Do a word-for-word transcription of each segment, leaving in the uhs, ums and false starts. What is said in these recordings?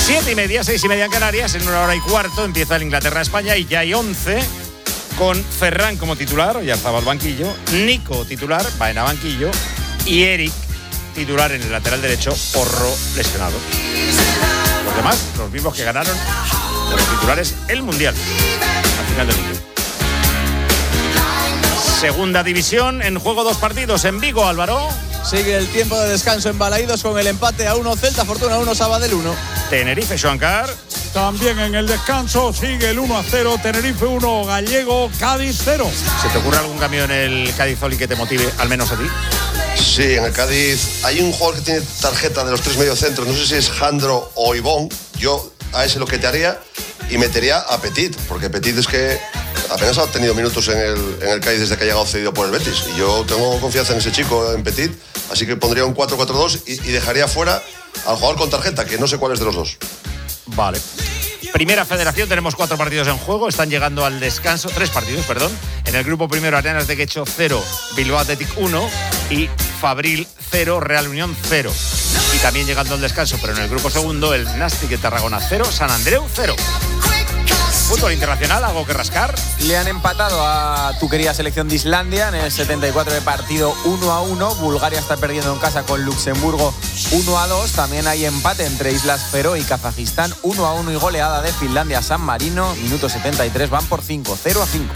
Siete y media, seis y media en Canarias, en una hora y cuarto empieza el Inglaterra-España y ya hay once con Ferran como titular, Oyarzabal banquillo, Nico titular, Baena banquillo y Eric titular en el lateral derecho, Porro lesionado. Los demás, los mismos que ganaron de los titulares el Mundial al final del Mundial. Segunda división, en juego dos partidos en Vigo, Álvaro. Sigue el tiempo de descanso en Balaídos con el empate a uno, Celta Fortuna uno, Sabadell uno. Tenerife, Xoancar. También en el descanso sigue el uno a cero, Tenerife uno, Gallego, Cádiz cero. ¿Se te ocurre algún cambio en el Cádiz-Oli que te motive, al menos a ti? Sí, en el Cádiz hay un jugador que tiene tarjeta de los tres mediocentros, no sé si es Jandro o Ivón. Yo a ese lo que te haría y metería a Petit, porque Petit es que apenas ha tenido minutos en el, en el Cádiz desde que ha llegado cedido por el Betis. Y yo tengo confianza en ese chico, en Petit, así que pondría un cuatro cuatro dos y, y dejaría fuera al jugador con tarjeta, que no sé cuál es de los dos. Vale. Primera Federación, tenemos cuatro partidos en juego, están llegando al descanso, tres partidos, perdón. En el grupo primero, Arenas de Quecho cero, Bilbao Athletic uno y Fabril cero, Real Unión cero. Y también llegando al descanso, pero en el grupo segundo, el Nastic de Tarragona cero, San Andreu cero. Fútbol internacional, ¿algo que rascar? Le han empatado a tu querida selección de Islandia en el setenta y cuatro de partido uno a uno. Bulgaria está perdiendo en casa con Luxemburgo uno a dos. También hay empate entre Islas Feroe y Kazajistán uno a uno y goleada de Finlandia San Marino. Minuto setenta y tres, van por cinco, cero a cinco.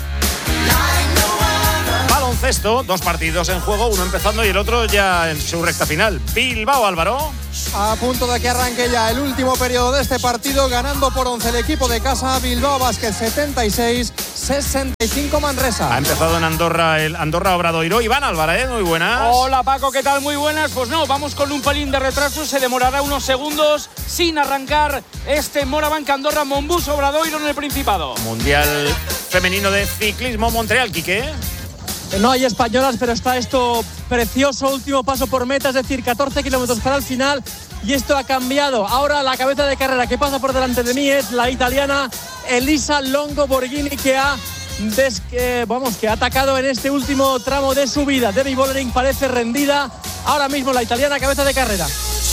Baloncesto, dos partidos en juego, uno empezando y el otro ya en su recta final. Bilbao, Álvaro. A punto de que arranque ya el último periodo de este partido, ganando por once el equipo de casa. Bilbao Basket setenta y seis, sesenta y cinco Manresa. Ha empezado en Andorra el Andorra Obradoiro. Iván Álvarez, muy buenas. Hola Paco, ¿qué tal? Muy buenas. Pues no, vamos con un pelín de retraso, se demorará unos segundos sin arrancar este Morabanc Andorra Monbus Obradoiro en el Principado. Mundial femenino de ciclismo, Montreal, Quique. No hay españolas, pero está esto precioso, último paso por meta, es decir, catorce kilómetros para el final, y esto ha cambiado. Ahora la cabeza de carrera que pasa por delante de mí es la italiana Elisa Longo Borghini, que ha, des, eh, vamos, que ha atacado en este último tramo de su vida. Debbie Bollering parece rendida. Ahora mismo la italiana cabeza de carrera.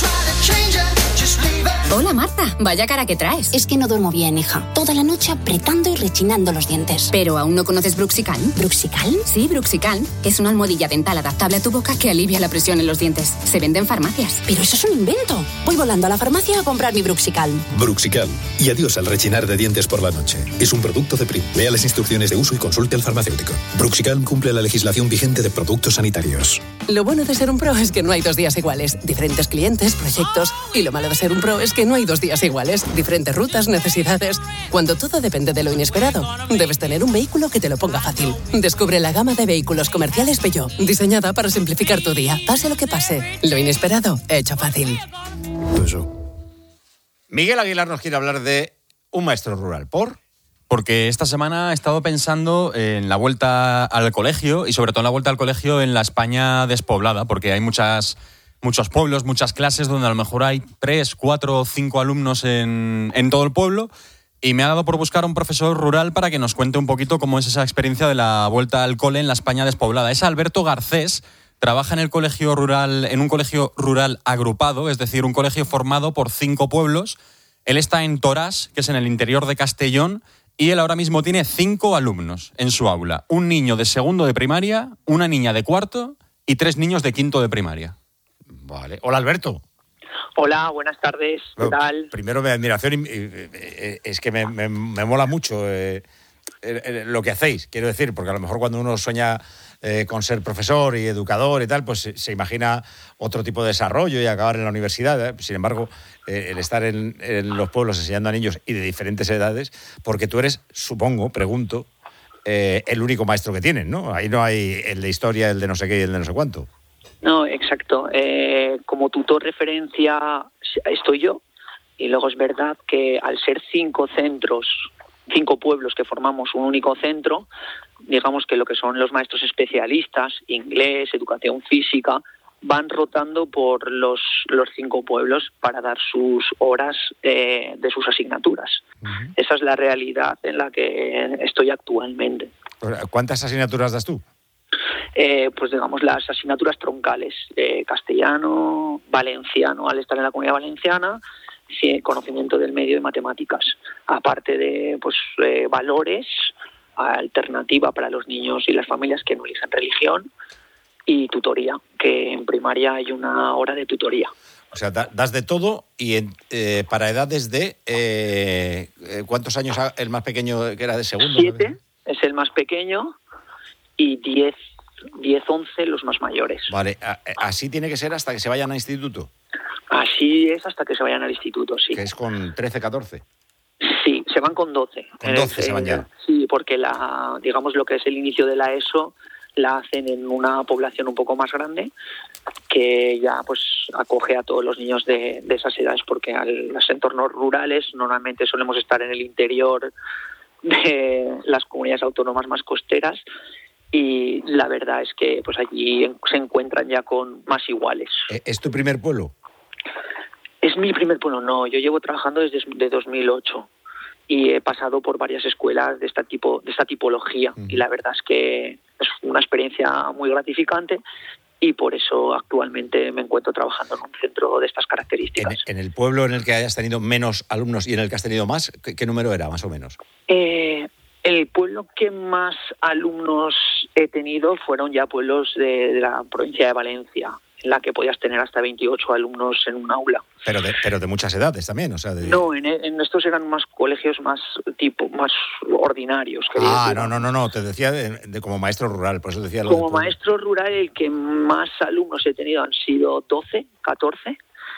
Hola Marta, vaya cara que traes. Es que no duermo bien, hija. Toda la noche apretando y rechinando los dientes. ¿Pero aún no conoces Bruxicalm? ¿Bruxicalm? Sí, Bruxicalm, que es una almohadilla dental adaptable a tu boca que alivia la presión en los dientes. Se vende en farmacias. Pero eso es un invento. Voy volando a la farmacia a comprar mi Bruxicalm. Bruxicalm. Y adiós al rechinar de dientes por la noche. Es un producto de Prim. Lea las instrucciones de uso y consulte al farmacéutico. Bruxicalm cumple la legislación vigente de productos sanitarios. Lo bueno de ser un pro es que no hay dos días iguales. Diferentes clientes, proyectos. Y lo malo de ser un pro es que no hay dos días iguales. Diferentes rutas, necesidades. Cuando todo depende de lo inesperado, debes tener un vehículo que te lo ponga fácil. Descubre la gama de vehículos comerciales Peugeot, diseñada para simplificar tu día. Pase lo que pase, lo inesperado, hecho fácil. Miguel Aguilar nos quiere hablar de un maestro rural. ¿Por? Porque esta semana he estado pensando en la vuelta al colegio y sobre todo en la vuelta al colegio en la España despoblada, porque hay muchas... muchos pueblos, muchas clases donde a lo mejor hay tres, cuatro o cinco alumnos en, en todo el pueblo, y me ha dado por buscar a un profesor rural para que nos cuente un poquito cómo es esa experiencia de la vuelta al cole en la España despoblada. Es Alberto Garcés, trabaja en el colegio rural, en un colegio rural agrupado, es decir, un colegio formado por cinco pueblos. Él está en Torás, que es en el interior de Castellón, y él ahora mismo tiene cinco alumnos en su aula. Un niño de segundo de primaria, una niña de cuarto y tres niños de quinto de primaria. Vale. Hola, Alberto. Hola, buenas tardes. ¿Qué bueno, tal? Primero, mi admiración, y, y, y, es que me, me, me mola mucho eh, eh, lo que hacéis, quiero decir, porque a lo mejor cuando uno sueña eh, con ser profesor y educador y tal, pues se, se imagina otro tipo de desarrollo y acabar en la universidad. ¿eh? Sin embargo, eh, el estar en, en los pueblos enseñando a niños y de diferentes edades, porque tú eres, supongo, pregunto, eh, el único maestro que tienen, ¿no? Ahí no hay el de historia, el de no sé qué y el de no sé cuánto. No, exacto. Eh, como tutor referencia estoy yo, y luego es verdad que al ser cinco centros, cinco pueblos que formamos un único centro, digamos que lo que son los maestros especialistas, inglés, educación física, van rotando por los, los cinco pueblos para dar sus horas eh, de sus asignaturas. Uh-huh. Esa es la realidad en la que estoy actualmente. ¿Cuántas asignaturas das tú? Eh, pues digamos las asignaturas troncales, eh, castellano, valenciano al estar en la Comunidad Valenciana, sí, conocimiento del medio y matemáticas, aparte de pues eh, valores, alternativa para los niños y las familias que no eligen religión, y tutoría, que en primaria hay una hora de tutoría. O sea, da, das de todo y en, eh, para edades de... Eh, ¿Cuántos años el más pequeño que era de segundo? Siete es el más pequeño y diez, diez, once los más mayores. Vale, a, así tiene que ser hasta que se vayan a instituto. Así es hasta que se vayan al instituto, sí. Que es con trece, catorce. Sí, se van con doce. Con doce eh, se van ya. Sí, porque la, digamos lo que es el inicio de la ESO la hacen en una población un poco más grande que ya pues acoge a todos los niños de, de esas edades, porque a los entornos rurales normalmente solemos estar en el interior de las comunidades autónomas más costeras y la verdad es que pues allí se encuentran ya con más iguales. ¿Es tu primer pueblo? Es mi primer pueblo, no. Yo llevo trabajando desde de dos mil ocho y he pasado por varias escuelas de esta tipo de esta tipología uh-huh. y la verdad es que es una experiencia muy gratificante y por eso actualmente me encuentro trabajando en un centro de estas características. ¿En, en el pueblo en el que hayas tenido menos alumnos y en el que has tenido más, qué, qué número era más o menos? Eh, el pueblo que más alumnos he tenido fueron ya pueblos de, de la provincia de Valencia, en la que podías tener hasta veintiocho alumnos en un aula. Pero de, pero de muchas edades también, o sea... De... No, en, en estos eran más colegios más tipo más ordinarios. Ah, no, no, no, no, te decía de, de como maestro rural, por eso decía lo Como maestro rural el que más alumnos he tenido han sido doce, catorce,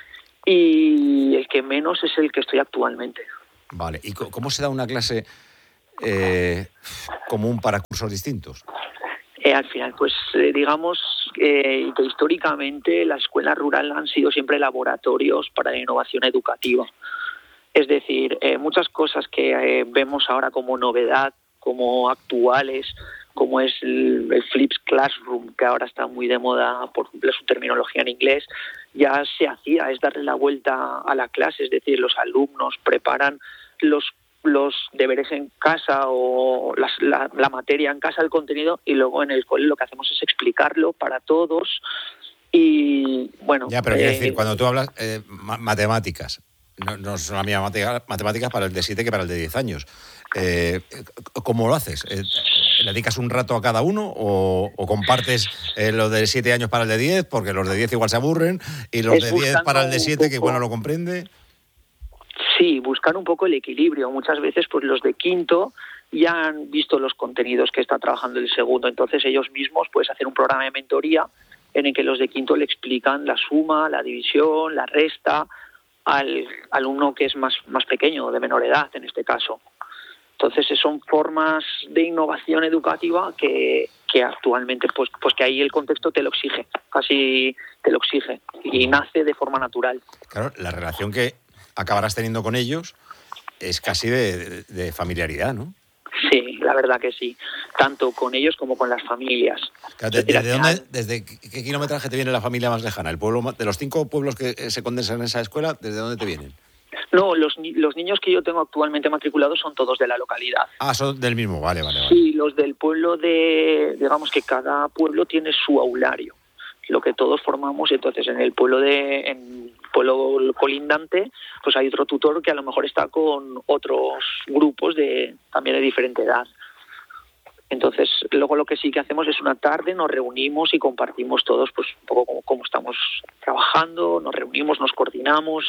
y el que menos es el que estoy actualmente. Vale, ¿y cómo se da una clase eh, común para cursos distintos? Eh, al final, pues eh, digamos eh, que históricamente la escuela rural han sido siempre laboratorios para la innovación educativa. Es decir, eh, muchas cosas que eh, vemos ahora como novedad, como actuales, como es el, el Flipped Classroom, que ahora está muy de moda por su terminología en inglés, ya se hacía, es darle la vuelta a la clase, es decir, los alumnos preparan los los deberes en casa o las, la, la materia en casa, el contenido, y luego en el cole lo que hacemos es explicarlo para todos y bueno... Ya, pero eh, quiero decir, cuando tú hablas eh, matemáticas, no, no son las mismas matemáticas para el de siete que para el de diez años. Eh, ¿Cómo lo haces? Eh, ¿Le dedicas un rato a cada uno o, o compartes eh, los de siete años para el de diez? Porque los de diez igual se aburren y los de diez para el de siete que bueno lo comprende... Sí, buscar un poco el equilibrio. Muchas veces pues los de quinto ya han visto los contenidos que está trabajando el segundo, entonces ellos mismos pueden hacer un programa de mentoría en el que los de quinto le explican la suma, la división, la resta al alumno que es más, más pequeño, de menor edad en este caso. Entonces son formas de innovación educativa que, que actualmente pues, pues que ahí el contexto te lo exige, casi te lo exige y nace de forma natural. Claro, la relación que acabarás teniendo con ellos es casi de, de, de familiaridad, ¿no? Sí, la verdad que sí. Tanto con ellos como con las familias. Claro, ¿Desde, desde, dónde, ¿Desde qué kilometraje te viene la familia más lejana? ¿El pueblo de los cinco pueblos que se condensan en esa escuela, desde dónde te vienen? No, los, los niños que yo tengo actualmente matriculados son todos de la localidad. Ah, son del mismo, vale, vale, vale. Sí, los del pueblo de... Digamos que cada pueblo tiene su aulario, lo que todos formamos. Entonces en el pueblo de... En, pueblo colindante, pues hay otro tutor que a lo mejor está con otros grupos de también de diferente edad. Entonces, luego lo que sí que hacemos es una tarde, nos reunimos y compartimos todos pues un poco cómo, cómo estamos trabajando, nos reunimos, nos coordinamos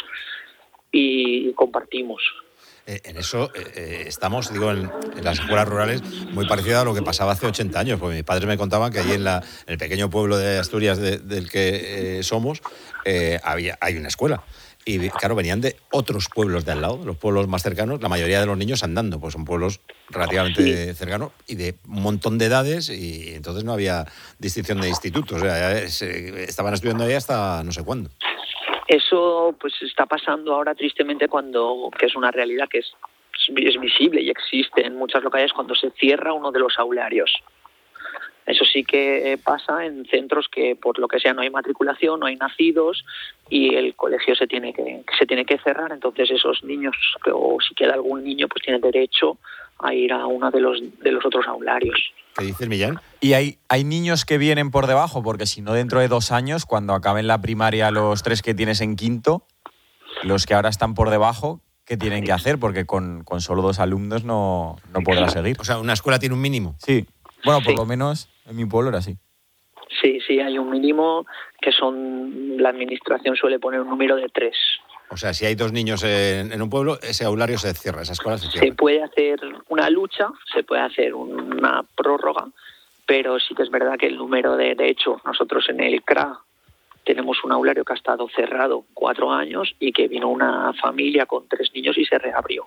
y compartimos. Eh, en eso eh, estamos, digo, en, en las escuelas rurales muy parecido a lo que pasaba hace ochenta años, porque mis padres me contaban que allí en, la, en el pequeño pueblo de Asturias de, del que eh, somos eh, había, hay una escuela. Y claro, venían de otros pueblos de al lado, los pueblos más cercanos, la mayoría de los niños andando, pues son pueblos relativamente sí. cercanos y de un montón de edades, y entonces no había distinción de institutos, o sea, se, estaban estudiando ahí hasta no sé cuándo. Eso pues está pasando ahora tristemente cuando, que es una realidad que es, es visible y existe en muchas localidades, cuando se cierra uno de los aularios. Eso sí que pasa en centros que por lo que sea no hay matriculación, no hay nacidos y el colegio se tiene que se tiene que cerrar. Entonces esos niños, o si queda algún niño, pues tienen derecho a ir a uno de los de los otros aularios. ¿Qué dices, Millán? Y hay, hay niños que vienen por debajo, porque si no dentro de dos años, cuando acaben la primaria los tres que tienes en quinto... los que ahora están por debajo, ¿qué tienen que hacer? Porque con, con solo dos alumnos no, no podrá seguir. O sea, ¿una escuela tiene un mínimo? Sí. Bueno, por Sí. lo menos en mi pueblo era así. Sí, sí, hay un mínimo que son, la administración suele poner un número de tres. O sea, si hay dos niños en, en un pueblo, ese aulario se cierra, esa escuela se cierra. Se puede hacer una lucha, se puede hacer una prórroga, pero sí que es verdad que el número de... De hecho, nosotros en el C R A tenemos un aulario que ha estado cerrado cuatro años y que vino una familia con tres niños y se reabrió.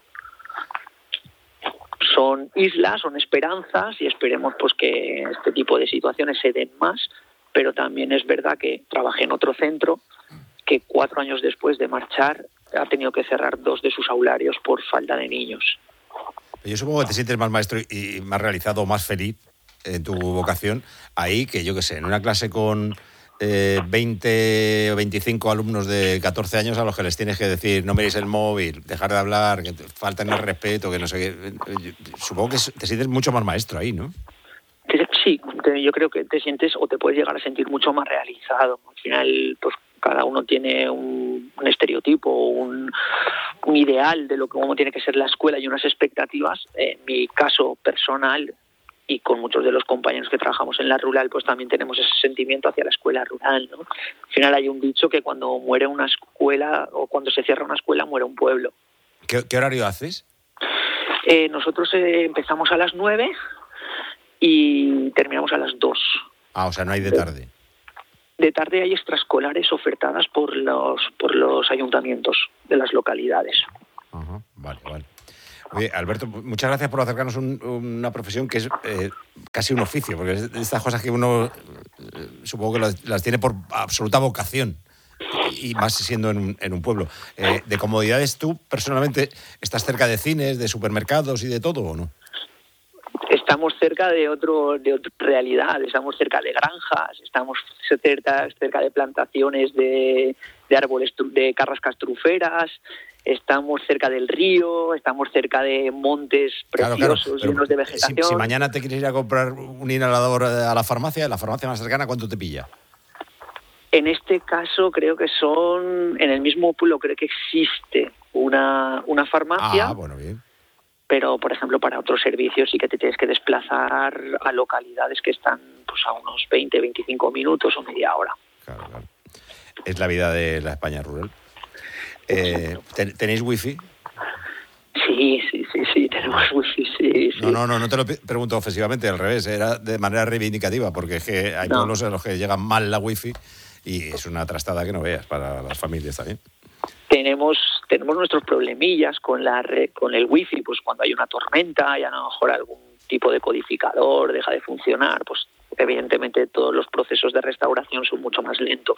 Son islas, son esperanzas y esperemos pues que este tipo de situaciones se den más, pero también es verdad que trabajé en otro centro que cuatro años después de marchar ha tenido que cerrar dos de sus aularios por falta de niños. Yo supongo que te sientes más maestro y más realizado, más feliz en tu vocación ahí que, yo qué sé, en una clase con eh, veinte o veinticinco alumnos de catorce años a los que les tienes que decir no miréis el móvil, dejar de hablar, que faltan el respeto, que no sé qué. Supongo que te sientes mucho más maestro ahí, ¿no? Sí, yo creo que te sientes o te puedes llegar a sentir mucho más realizado. Al final, pues cada uno tiene un, un estereotipo, un, un ideal de lo que cómo tiene que ser la escuela y unas expectativas. En mi caso personal y con muchos de los compañeros que trabajamos en la rural, pues también tenemos ese sentimiento hacia la escuela rural, ¿no? Al final hay un dicho que cuando muere una escuela o cuando se cierra una escuela muere un pueblo. ¿Qué, qué horario haces? Eh, nosotros eh, empezamos a las nueve y terminamos a las dos. Ah, o sea, no hay de tarde. De tarde hay extraescolares ofertadas por los por los ayuntamientos de las localidades. Ajá, vale, vale. Oye, Alberto, muchas gracias por acercarnos a un, una profesión que es eh, casi un oficio, porque es de estas cosas que uno eh, supongo que las, las tiene por absoluta vocación, y, y más siendo en un, en un pueblo. Eh, ¿De comodidades tú, personalmente, estás cerca de cines, de supermercados y de todo o no? Estamos cerca de otro de otra realidad, estamos cerca de granjas, estamos cerca, cerca de plantaciones de, de árboles, de carrascas truferas, estamos cerca del río, estamos cerca de montes preciosos, claro, claro, llenos de vegetación. Si, si mañana te quieres ir a comprar un inhalador a la farmacia, la farmacia más cercana, ¿cuánto te pilla? En este caso creo que son, en el mismo pueblo creo que existe una, una farmacia. Ah, bueno, bien. Pero, por ejemplo, para otros servicios sí que te tienes que desplazar a localidades que están pues a unos veinte, veinticinco minutos o media hora. Claro, claro. Es la vida de la España rural. Eh, ¿Tenéis wifi? Sí, sí, sí, sí, tenemos wifi, sí, sí. No, no, no, no te lo pregunto ofensivamente, al revés, era de manera reivindicativa, porque es que hay no. pueblos en los que llega mal la wifi y es una trastada que no veas para las familias también. Tenemos tenemos nuestros problemillas con la red, con el wifi, pues cuando hay una tormenta y a lo mejor algún tipo de codificador deja de funcionar, pues evidentemente todos los procesos de restauración son mucho más lentos.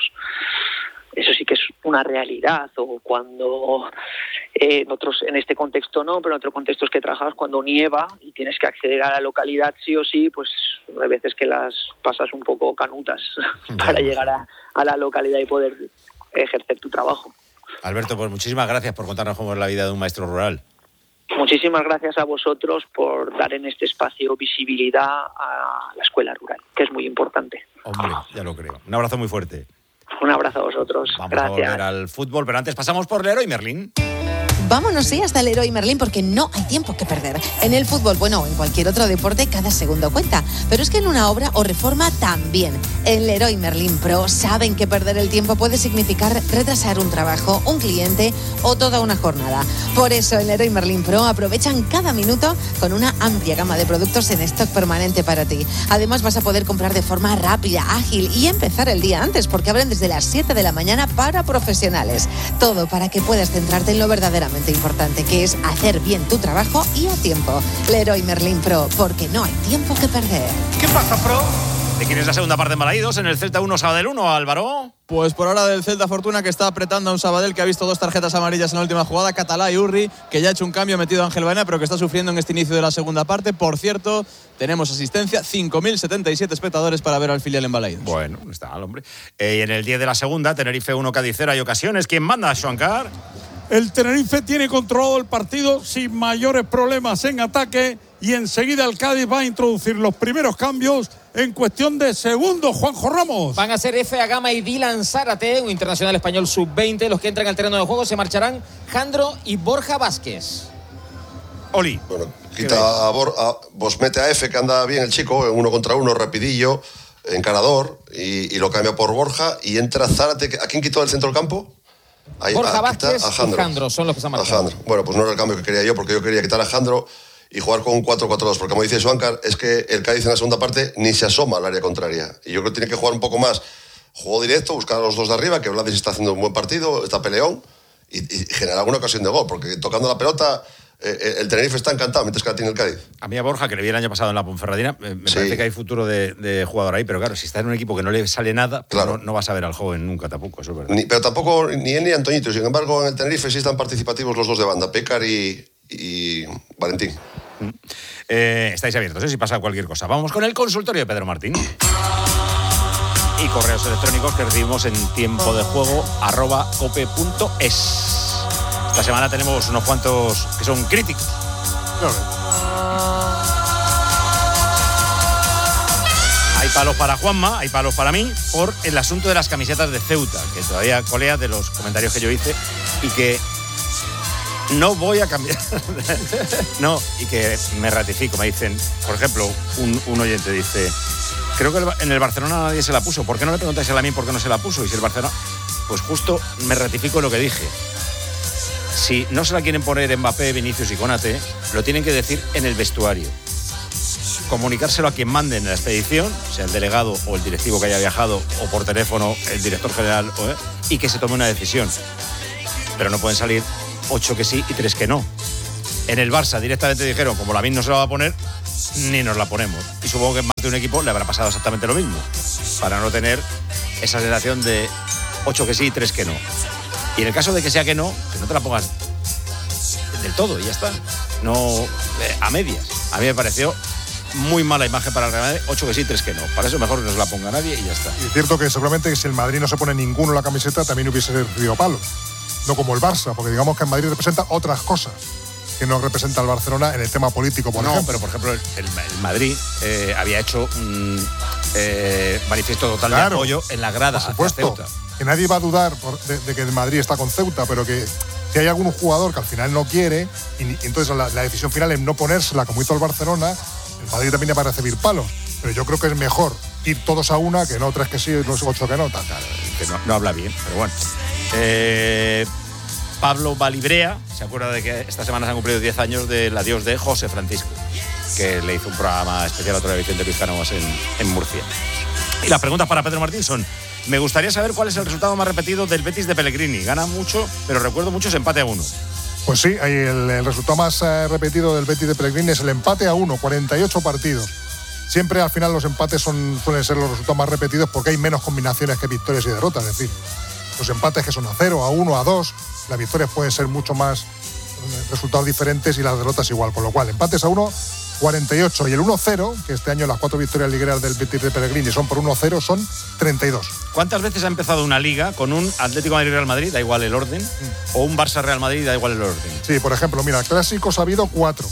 Eso sí que es una realidad. O cuando eh, nosotros en este contexto no, pero en otro contexto es que trabajas cuando nieva y tienes que acceder a la localidad sí o sí, pues hay veces que las pasas un poco canutas para llegar a, a la localidad y poder ejercer tu trabajo. Alberto, pues muchísimas gracias por contarnos cómo es la vida de un maestro rural. Muchísimas gracias a vosotros por dar en este espacio visibilidad a la escuela rural, que es muy importante. Hombre, ya lo creo. Un abrazo muy fuerte. Un abrazo a vosotros. Vamos gracias. a volver al fútbol, pero antes pasamos por Leroy Merlin. Vámonos, sí, hasta el Leroy Merlin, porque no hay tiempo que perder. En el fútbol, bueno, o en cualquier otro deporte, cada segundo cuenta. Pero es que en una obra o reforma también. En Leroy Merlin Pro saben que perder el tiempo puede significar retrasar un trabajo, un cliente o toda una jornada. Por eso en Leroy Merlin Pro aprovechan cada minuto con una amplia gama de productos en stock permanente para ti. Además vas a poder comprar de forma rápida, ágil y empezar el día antes, porque abren desde las siete de la mañana para profesionales. Todo para que puedas centrarte en lo verdaderamente importante, que es hacer bien tu trabajo y a tiempo. Leroy Merlin Pro, porque no hay tiempo que perder. ¿Qué pasa, Pro? ¿De quién es la segunda parte en Balaídos? En el Celta uno, Sabadell uno, Álvaro. Pues por ahora del Celta Fortuna, que está apretando a un Sabadell que ha visto dos tarjetas amarillas en la última jugada, Catalá y Urri, que ya ha hecho un cambio, metido a Ángel Baena, pero que está sufriendo en este inicio de la segunda parte. Por cierto, tenemos asistencia, cinco mil setenta y siete espectadores para ver al filial en Balaídos. Bueno, está el hombre. Eh, y en el diez de la segunda, Tenerife uno, Cádiz cero, hay ocasiones. ¿Quién manda, Xuancar? El Tenerife tiene controlado el partido sin mayores problemas en ataque y enseguida el Cádiz va a introducir los primeros cambios en cuestión de segundos. Juanjo Ramos. Van a ser Efe Agama y Dylan Zárate, un internacional español sub veinte. Los que entran al terreno de juego se marcharán Jandro y Borja Vázquez. Oli. Bueno, quita a, Bor, a vos mete a Efe, que anda bien el chico, en uno contra uno, rapidillo, encarador, y, y lo cambia por Borja, y entra Zárate. ¿A quién quitó del centro del campo? Ahí, Borja a, Vázquez a Jandro. y Jandro son los que se han marchado. Jandro. Bueno, pues no era el cambio que quería yo, porque yo quería quitar a Jandro y jugar con un cuatro cuatro dos, porque como dice Suáncar, es que el Cádiz en la segunda parte ni se asoma al área contraria, y yo creo que tiene que jugar un poco más, juego directo, buscar a los dos de arriba, que Vladic está haciendo un buen partido, está peleón, y, y generar alguna ocasión de gol, porque tocando la pelota eh, el Tenerife está encantado, mientras que la tiene el Cádiz. A mí a Borja, que le vi el año pasado en la Ponferradina, me, me Sí. parece que hay futuro de, de jugador ahí, pero claro, si está en un equipo que no le sale nada, pues Claro. no, no vas a ver al joven nunca tampoco, eso es verdad. Ni- pero tampoco ni él ni Antoñito, sin embargo en el Tenerife sí están participativos los dos de banda, Pécar y, y Valentín. Eh, estáis abiertos, ¿eh? Si pasa cualquier cosa. Vamos con el consultorio de Pedro Martín. Y correos electrónicos que recibimos en tiempo de juego arroba cope punto es. Esta semana tenemos unos cuantos que son críticos. Hay palos para Juanma, hay palos para mí, por el asunto de las camisetas de Ceuta, que todavía colea de los comentarios que yo hice y que no voy a cambiar. No, y que me ratifico. Me dicen, por ejemplo, un, un oyente dice, creo que en el Barcelona nadie se la puso. ¿Por qué no le preguntáis a mí por qué no se la puso? Y si el Barcelona... Pues justo me ratifico lo que dije. Si no se la quieren poner Mbappé, Vinicius y Konaté, lo tienen que decir en el vestuario. Comunicárselo a quien mande en la expedición, sea el delegado o el directivo que haya viajado, o por teléfono el director general, ¿eh? Y que se tome una decisión. Pero no pueden salir ocho que sí y tres que no. En el Barça directamente dijeron, como la M I N no se la va a poner, ni nos la ponemos. Y supongo que en más de un equipo le habrá pasado exactamente lo mismo, para no tener esa sensación de ocho que sí y tres que no. Y en el caso de que sea que no, que no te la pongas del todo y ya está. No eh, a medias. A mí me pareció muy mala imagen para el Real Madrid, ocho que sí, tres que no. Para eso mejor que no se la ponga nadie y ya está. Y es cierto que seguramente si el Madrid no se pone ninguno en la camiseta también hubiese recibido palos. No como el Barça, porque digamos que el Madrid representa otras cosas que no representa el Barcelona en el tema político, por no, ejemplo. pero por ejemplo el, el- el Madrid eh, había hecho un eh, manifiesto total Claro, de apoyo en la grada Por hacia supuesto, Ceuta. que nadie va a dudar por- de, de que el Madrid está con Ceuta, pero que si hay algún jugador que al final no quiere, y, y entonces la, la decisión final es no ponérsela como hizo el Barcelona, el Madrid también va a recibir palos. Pero yo creo que es mejor ir todos a una que no tres que sí y los ocho que no. Tal. Claro, que no, no habla bien, pero bueno. Eh, Pablo Balibrea se acuerda de que esta semana se han cumplido diez años del adiós de José Francisco, que le hizo un programa especial a otra de Vicente Luis Cánovas en, en Murcia. Y las preguntas para Pedro Martín son: me gustaría saber cuál es el resultado más repetido del Betis de Pellegrini. Gana mucho, pero recuerdo mucho ese empate a uno. Pues sí, hay el, el resultado más eh, repetido del Betis de Pellegrini es el empate a uno, cuarenta y ocho partidos. Siempre al final los empates son, suelen ser los resultados más repetidos porque hay menos combinaciones que victorias y derrotas. Es decir, los empates que son a cero, a uno, a dos, las victorias pueden ser mucho más eh, resultados diferentes y las derrotas igual. Con lo cual, empates a uno, cuarenta y ocho. Y el uno cero, que este año las cuatro victorias ligueras del Betis de Pellegrini son por uno cero, son treinta y dos. ¿Cuántas veces ha empezado una liga con un Atlético de Madrid-Real Madrid, da igual el orden, o un Barça-Real Madrid, da igual el orden? Sí, por ejemplo, mira, clásicos ha habido cuatro.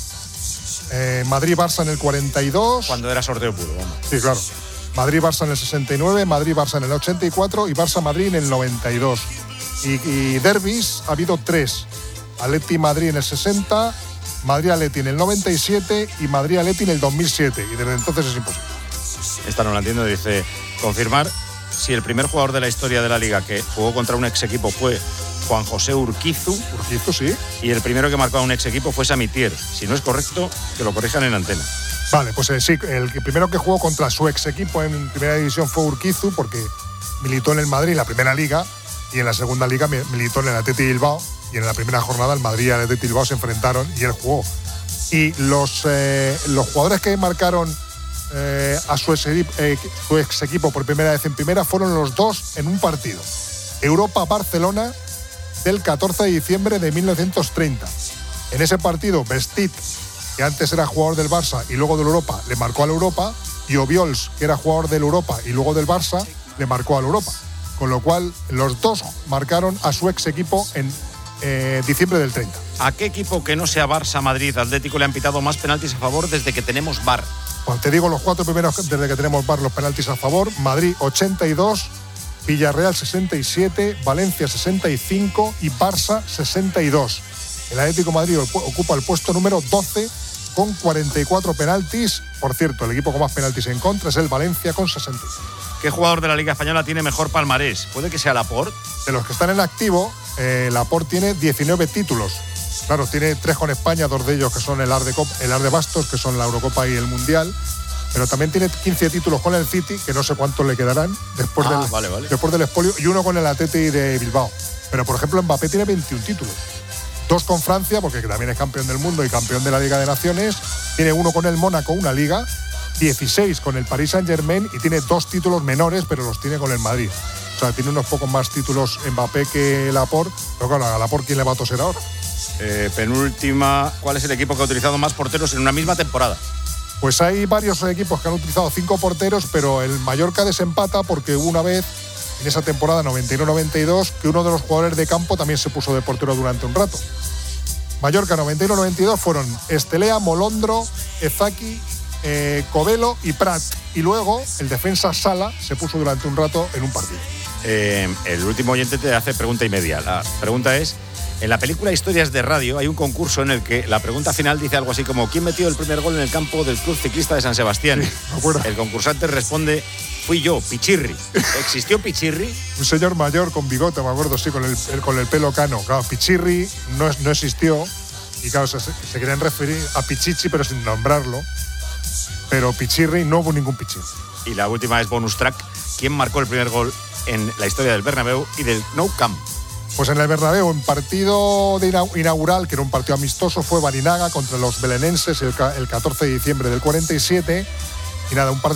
Eh, Madrid-Barça en el cuarenta y dos. Cuando era sorteo puro, vamos. Sí, claro. Madrid-Barça en el sesenta y nueve, Madrid-Barça en el ochenta y cuatro y Barça-Madrid en el noventa y dos. Y, y derbis ha habido tres. Atleti-Madrid en el sesenta, Madrid-Atleti en el noventa y siete y Madrid-Atleti en el dos mil siete. Y desde entonces es imposible. Esta no la entiendo, dice, confirmar si el primer jugador de la historia de la liga que jugó contra un ex equipo fue Juan José Urquizu. Urquizu, sí. Y el primero que marcó a un ex equipo fue Samitier. Si no es correcto, que lo corrijan en antena. Vale, pues eh, sí, el que primero que jugó contra su ex equipo en primera división fue Urquizu, porque militó en el Madrid en la primera liga y en la segunda liga mi- militó en el Atleti Bilbao, y en la primera jornada el Madrid y el Atleti Bilbao se enfrentaron y él jugó. Y los, eh, los jugadores que marcaron eh, a su ex, eh, su ex equipo por primera vez en primera fueron los dos en un partido. Europa-Barcelona del catorce de diciembre de mil novecientos treinta. En ese partido, Vestit, que antes era jugador del Barça y luego del Europa, le marcó al Europa, y Obiols, que era jugador del Europa y luego del Barça, le marcó al Europa. Con lo cual, los dos marcaron a su ex equipo en eh, diciembre del treinta. ¿A qué equipo que no sea Barça, Madrid, Atlético le han pitado más penaltis a favor desde que tenemos V A R? Bueno, te digo los cuatro primeros desde que tenemos V A R, los penaltis a favor. Madrid ochenta y dos, Villarreal sesenta y siete, Valencia sesenta y cinco y Barça sesenta y dos. El Atlético de Madrid ocupa el puesto número doce con cuarenta y cuatro penaltis. Por cierto, el equipo con más penaltis en contra es el Valencia con sesenta y seis. ¿Qué jugador de la Liga Española tiene mejor palmarés? ¿Puede que sea Laporte? De los que están en activo, eh, Laporte tiene diecinueve títulos. Claro, tiene tres con España, dos de ellos que son el Ar de, Cop, el Ar de Bastos, que son la Eurocopa y el Mundial. Pero también tiene quince títulos con el City, que no sé cuántos le quedarán después, ah, del, vale, vale. después del expolio, y uno con el Atleti de Bilbao. Pero, por ejemplo, Mbappé tiene veintiún títulos. Dos con Francia, porque también es campeón del mundo y campeón de la Liga de Naciones. Tiene uno con el Mónaco, una liga. dieciséis con el Paris Saint-Germain y tiene dos títulos menores, pero los tiene con el Madrid. O sea, tiene unos pocos más títulos Mbappé que Laporte. Pero claro, a Laporte, ¿quién le va a toser ahora? Eh, penúltima, ¿cuál es el equipo que ha utilizado más porteros en una misma temporada? Pues hay varios equipos que han utilizado cinco porteros, pero el Mallorca desempata porque hubo una vez, en esa temporada noventa y uno noventa y dos, que uno de los jugadores de campo también se puso de portero durante un rato. Mallorca noventa y uno noventa y dos fueron Estelea, Molondro, Ezaki, eh, Covelo y Prat. Y luego el defensa Sala se puso durante un rato en un partido. Eh, el último oyente te hace pregunta y media. La pregunta es: en la película Historias de Radio hay un concurso en el que la pregunta final dice algo así como ¿quién metió el primer gol en el campo del Club Ciclista de San Sebastián? Sí, me acuerdo. El concursante responde: fui yo, Pichirri. ¿Existió Pichirri? Un señor mayor con bigote, me acuerdo, sí, con el, el, con el pelo cano. Claro, Pichirri no, no existió y claro, se, se querían referir a Pichichi pero sin nombrarlo. Pero Pichirri, no hubo ningún Pichirri. Y la última es bonus track. ¿Quién marcó el primer gol en la historia del Bernabéu y del Nou Camp? Pues en el Bernabéu, en partido de inaugural, que era un partido amistoso, fue Barinaga contra los belenenses el, el catorce de diciembre del cuarenta y siete. Y nada, un par de